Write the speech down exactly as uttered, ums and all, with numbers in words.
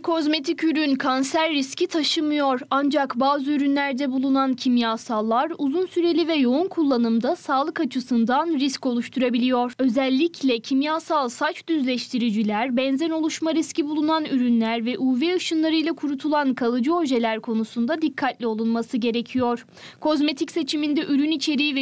kozmetik ürün kanser riski taşımıyor. Ancak bazı ürünlerde bulunan kimyasallar uzun süreli ve yoğun kullanımda sağlık açısından risk oluşturabiliyor. Özellikle kimyasal saç düzleştiriciler, benzen oluşma riski bulunan ürünler ve U V ışınlarıyla kurutulan kalıcı ojeler konusunda dikkatli olunması gerekiyor. Kozmetik seçiminde ürün içeriği ve